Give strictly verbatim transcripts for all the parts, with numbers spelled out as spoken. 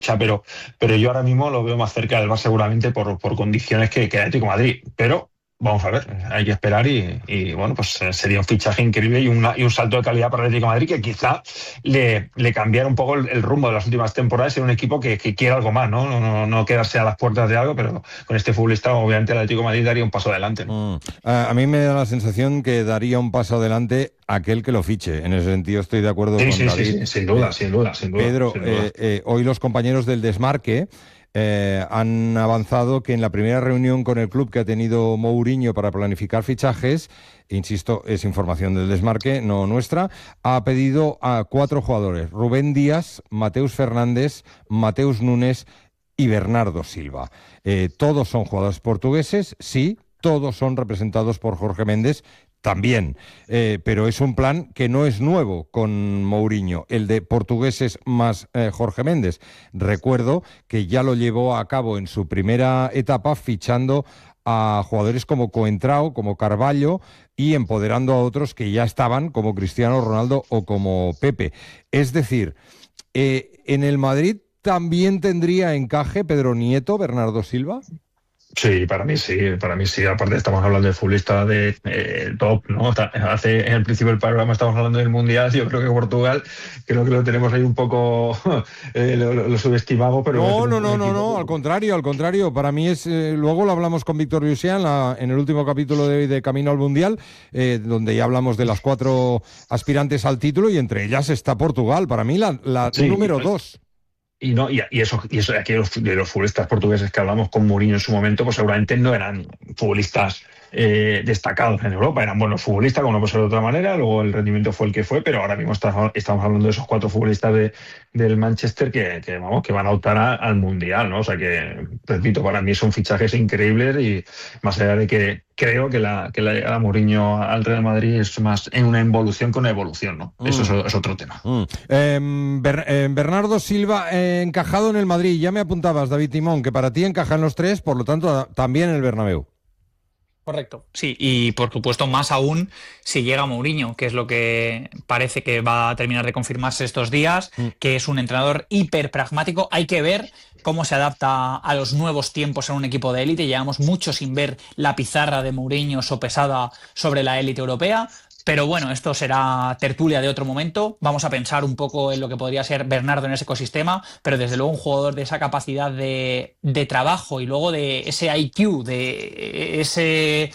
O sea, pero, pero yo ahora mismo lo veo más cerca del Barça seguramente por, por condiciones que, que el Atlético de Madrid. Pero vamos a ver, hay que esperar y, y, bueno, pues eh, sería un fichaje increíble y, una, y un salto de calidad para el Atlético de Madrid que quizá le, le cambiara un poco el, el rumbo de las últimas temporadas en un equipo que, que quiere algo más, ¿no? No, no, no quedarse a las puertas de algo, pero con este futbolista obviamente el Atlético de Madrid daría un paso adelante, ¿no? Mm. A, a mí me da la sensación que daría un paso adelante aquel que lo fiche. En ese sentido estoy de acuerdo Sí, con sí, sí, David. sí, sin duda, Eh, sin duda, sin duda. Pedro, Sin duda. eh, eh, hoy los compañeros del Desmarque eh, han avanzado que en la primera reunión con el club que ha tenido Mourinho para planificar fichajes, insisto, es información del Desmarque, no nuestra, ha pedido a cuatro jugadores: Rubén Díaz, Mateus Fernández, Mateus Nunes y Bernardo Silva. Eh, todos son jugadores portugueses, sí, todos son representados por Jorge Méndez, también, eh, pero es un plan que no es nuevo con Mourinho, el de portugueses más eh, Jorge Méndez. Recuerdo que ya lo llevó a cabo en su primera etapa fichando a jugadores como Coentrao, como Carvalho, y empoderando a otros que ya estaban, como Cristiano Ronaldo o como Pepe. Es decir, eh, en el Madrid también tendría encaje Pedro Nieto, Bernardo Silva. Sí, para mí sí, para mí sí. Aparte estamos hablando de futbolista de eh, top, ¿no? Hace en el principio del programa estamos hablando del Mundial. Yo creo que Portugal, creo que lo tenemos ahí un poco eh, lo, lo subestimado, pero No, es no, un, un no, no, equipo no, al contrario, al contrario. Para mí es, eh, luego lo hablamos con Víctor Busian en, la- en el último capítulo de, de Camino al Mundial, eh, donde ya hablamos de las cuatro aspirantes al título y entre ellas está Portugal. Para mí la, la sí. número dos. Y no, y, y eso, y eso de aquí de los, de los futbolistas portugueses que hablamos con Mourinho en su momento, pues seguramente no eran futbolistas eh, destacados en Europa, eran buenos futbolistas, como no puede ser de otra manera, luego el rendimiento fue el que fue, pero ahora mismo está, estamos hablando de esos cuatro futbolistas de, del Manchester que, que, vamos, que van a optar a, al Mundial, ¿no? O sea que, repito, para mí son fichajes increíbles y más allá de que creo que la, que la llegada de Mourinho al Real Madrid es más en una involución con una evolución, ¿no? Mm. Eso es, es otro tema. Mm. Eh, Ber- eh, Bernardo Silva, eh, encajado en el Madrid. Ya me apuntabas, David Timón, que para ti encajan los tres, por lo tanto, a- también en el Bernabéu. Correcto, sí, y por supuesto más aún si llega Mourinho, que es lo que parece que va a terminar de confirmarse estos días, Mm. que es un entrenador hiper pragmático. Hay que ver cómo se adapta a los nuevos tiempos en un equipo de élite. Llevamos mucho sin ver la pizarra de Mourinho sopesada sobre la élite europea. Pero bueno, esto será tertulia de otro momento. Vamos a pensar un poco en lo que podría ser Bernardo en ese ecosistema, pero desde luego un jugador de esa capacidad de, de trabajo y luego de ese I Q, de ese,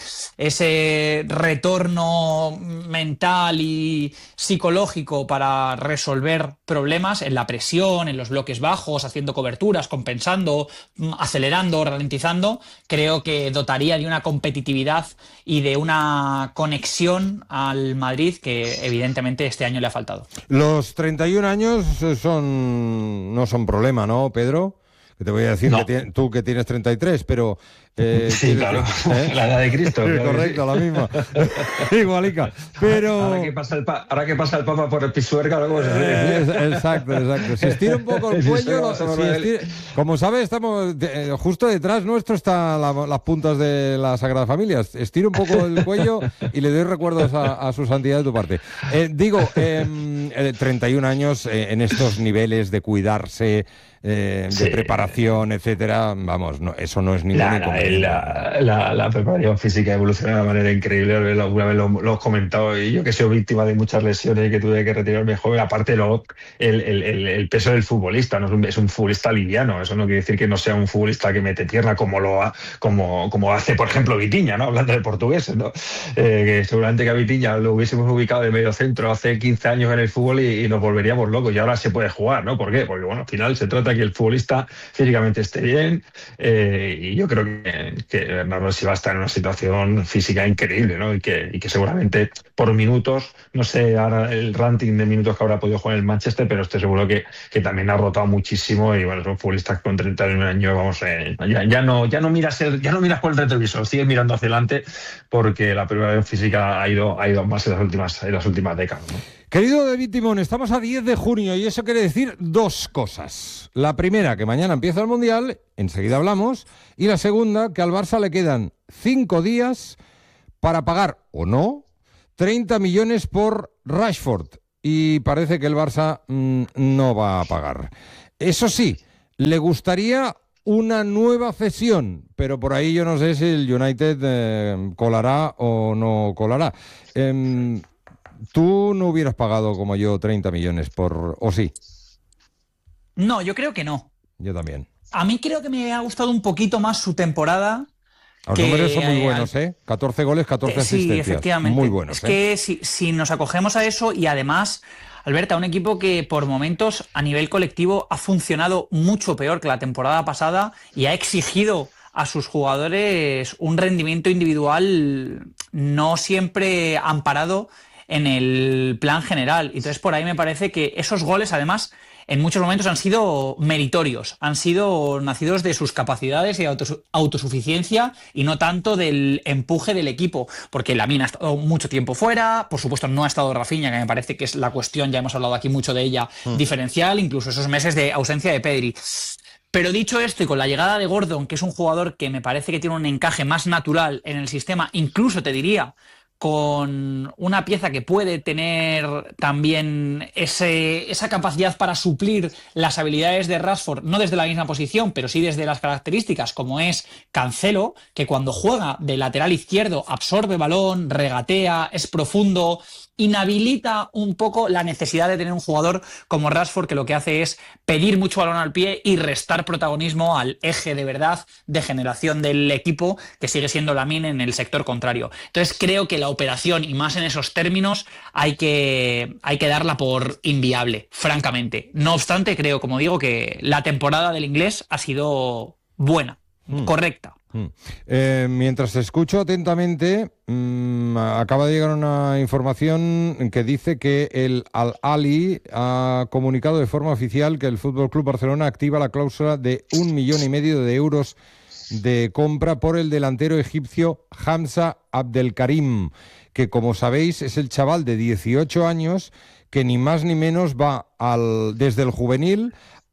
ese retorno mental y psicológico para resolver problemas en la presión, en los bloques bajos, haciendo coberturas, compensando, acelerando, ralentizando. Creo que dotaría de una competitividad y de una conexión al Madrid que evidentemente este año le ha faltado. Los treinta y un años son no son problema, ¿no, Pedro? Que te voy a decir No. que ti- tú que tienes treinta y tres, pero... Eh, Sí, claro. ¿eh? La edad de Cristo. Sí, Claro que correcto, sí. la misma. Igualica. Pero... Ahora que pasa el, pa- ahora que pasa el Papa por el Pisuerga, luego se Eh, dice. es- exacto, exacto. Si estira un poco el Sí, cuello, sí, lo- vamos a si ver. estira- como sabes, estamos de- eh, justo detrás nuestro están la- las puntas de la Sagrada Familia. Estira un poco el cuello y le doy recuerdos a, a su santidad de tu parte. Eh, digo, em, eh, treinta y un años eh, en estos niveles de cuidarse, eh, de Sí. preparación, etcétera, vamos, no, eso no es ningún La, la, inconveniente. la, la- la preparación física evoluciona de una manera increíble. Alguna vez lo, lo he comentado. Y yo que he sido víctima de muchas lesiones y que tuve que retirarme joven, aparte lo, el, el, el, el peso del futbolista, no es un, es un futbolista liviano. Eso no quiere decir que no sea un futbolista que mete tierra como lo ha, como, como hace, por ejemplo, Vitinha, ¿no? Hablando de portugueses, ¿no? Eh, que seguramente que a Vitinha lo hubiésemos ubicado de medio centro hace quince años en el fútbol y, y nos volveríamos locos. Y ahora se puede jugar, ¿no? ¿Por qué? Porque, bueno, al final se trata de que el futbolista físicamente esté bien. Eh, y yo creo que, que Bernardo Silva está en una situación física increíble, ¿no? Y que, y que seguramente por minutos, no sé ahora el ranking de minutos que habrá podido jugar en el Manchester, pero estoy seguro que, que también ha rotado muchísimo y bueno, son futbolistas con treinta y un años, vamos, eh, ya, ya no ya no miras el, ya no miras por el retrovisor, sigues mirando hacia adelante porque la preparación física ha ido, ha ido más en las últimas, en las últimas décadas, ¿no? Querido David Timón, estamos a diez de junio y eso quiere decir dos cosas. La primera, que mañana empieza el Mundial, enseguida hablamos, y la segunda, que al Barça le quedan cinco días para pagar, o no, treinta millones por Rashford. Y parece que el Barça mmm, no va a pagar. Eso sí, le gustaría una nueva cesión, pero por ahí yo no sé si el United eh, colará o no colará. Eh, ¿Tú no hubieras pagado como yo treinta millones por... o sí? No, yo creo que no. Yo también. A mí creo que me ha gustado un poquito más su temporada. Los números son muy buenos, ¿eh? catorce goles, catorce asistencias. Sí, efectivamente. Muy buenos, Es ¿eh? que si, si nos acogemos a eso y además, Alberta, un equipo que por momentos a nivel colectivo ha funcionado mucho peor que la temporada pasada y ha exigido a sus jugadores un rendimiento individual no siempre amparado en el plan general. Entonces, por ahí me parece que esos goles, además, en muchos momentos han sido meritorios, han sido nacidos de sus capacidades y de autos- autosuficiencia y no tanto del empuje del equipo, porque Lamine ha estado mucho tiempo fuera, por supuesto no ha estado Rafinha, que me parece que es la cuestión, ya hemos hablado aquí mucho de ella, mm. diferencial, incluso esos meses de ausencia de Pedri. Pero dicho esto, y con la llegada de Gordon, que es un jugador que me parece que tiene un encaje más natural en el sistema, incluso te diría, con una pieza que puede tener también ese, esa capacidad para suplir las habilidades de Rashford, no desde la misma posición, pero sí desde las características, como es Cancelo, que cuando juega de lateral izquierdo absorbe balón, regatea, es profundo, inhabilita un poco la necesidad de tener un jugador como Rashford, que lo que hace es pedir mucho balón al pie y restar protagonismo al eje de verdad de generación del equipo, que sigue siendo Lamine en el sector contrario. Entonces creo que la operación, y más en esos términos, hay que, hay que darla por inviable, francamente. No obstante, creo, como digo, que la temporada del inglés ha sido buena, mm. correcta. Mm. Eh, mientras te escucho atentamente, mmm, acaba de llegar una información que dice que el Al-Ahly ha comunicado de forma oficial que el F C Barcelona activa la cláusula de un millón y medio de euros de compra por el delantero egipcio Hamza Abdelkarim, que, como sabéis, es el chaval de dieciocho años que ni más ni menos va al, desde el juvenil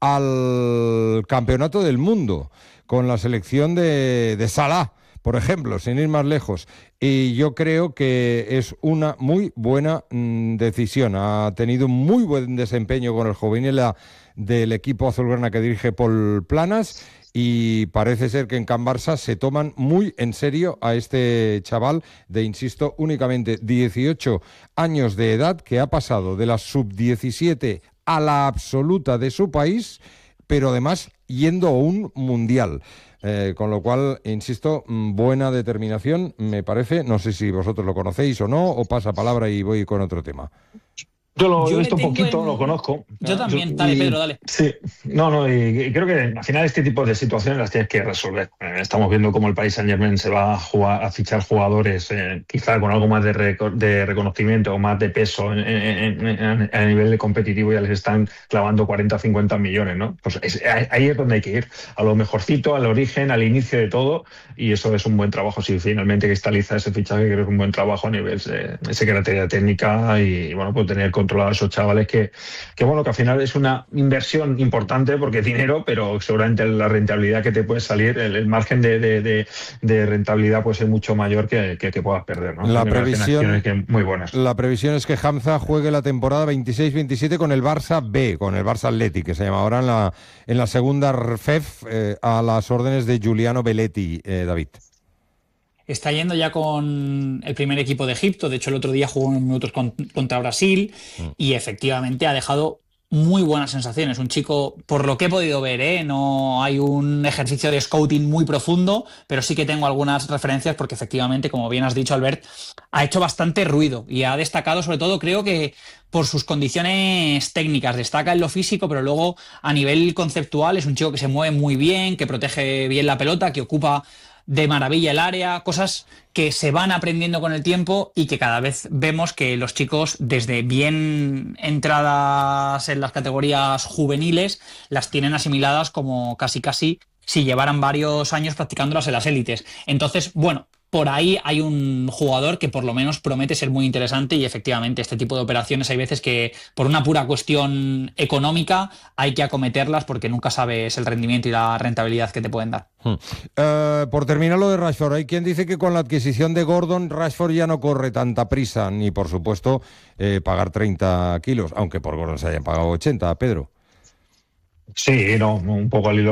al campeonato del mundo con la selección de, de Salah, por ejemplo, sin ir más lejos. Y yo creo que es una muy buena mmm, decisión. Ha tenido un muy buen desempeño con el juvenil del equipo azulgrana que dirige Paul Planas, y parece ser que en Can Barça se toman muy en serio a este chaval de, insisto, únicamente dieciocho años de edad, que ha pasado de la sub diecisiete a la absoluta de su país, pero además yendo a un mundial. Eh, con lo cual, insisto, buena determinación, me parece. No sé si vosotros lo conocéis o no, o pasa palabra y voy con otro tema. Yo lo he visto un poquito, en... lo conozco. Yo también, yo, dale, y, Pedro, dale. Sí, no, no, y, y creo que al final este tipo de situaciones las tienes que resolver. Eh, estamos viendo cómo el Paris Saint-Germain se va a, jugar, a fichar jugadores eh, quizá con algo más de, reco de reconocimiento o más de peso en, en, en, a nivel de competitivo, ya les están clavando cuarenta a cincuenta millones, ¿no? Pues es, ahí es donde hay que ir, a lo mejorcito, al origen, al inicio de todo, y eso es un buen trabajo. Si finalmente cristaliza ese fichaje, creo que es un buen trabajo a nivel de, de secretaría técnica y, y bueno, pues tener controlado a esos chavales que, que bueno, que al final es una inversión importante porque es dinero, pero seguramente la rentabilidad que te puede salir, el, el margen de, de, de, de rentabilidad puede ser mucho mayor que, que, que puedas perder, ¿no? La previsión, que muy buenas. La previsión es que Hamza juegue la temporada veintiséis veintisiete con el Barça B, con el Barça Athletic, que se llama ahora en la, en la segunda R F E F, eh, a las órdenes de Giuliano Belletti, eh, David. Está yendo ya con el primer equipo de Egipto. De hecho, el otro día jugó unos minutos con, contra Brasil mm. y efectivamente ha dejado muy buenas sensaciones. Un chico, por lo que he podido ver, ¿eh? No hay un ejercicio de scouting muy profundo, pero sí que tengo algunas referencias porque efectivamente, como bien has dicho, Albert, ha hecho bastante ruido y ha destacado sobre todo, creo que por sus condiciones técnicas. Destaca en lo físico, pero luego a nivel conceptual es un chico que se mueve muy bien, que protege bien la pelota, que ocupa de maravilla el área, cosas que se van aprendiendo con el tiempo y que cada vez vemos que los chicos, desde bien entradas en las categorías juveniles, las tienen asimiladas como casi casi si llevaran varios años practicándolas en las élites. Entonces, bueno, por ahí hay un jugador que por lo menos promete ser muy interesante y efectivamente este tipo de operaciones hay veces que por una pura cuestión económica hay que acometerlas porque nunca sabes el rendimiento y la rentabilidad que te pueden dar. Hmm. Uh, por terminar lo de Rashford, hay quien dice que con la adquisición de Gordon, Rashford ya no corre tanta prisa, ni por supuesto eh, pagar treinta kilos, aunque por Gordon se hayan pagado ochenta, Pedro. Sí, no, un poco al hilo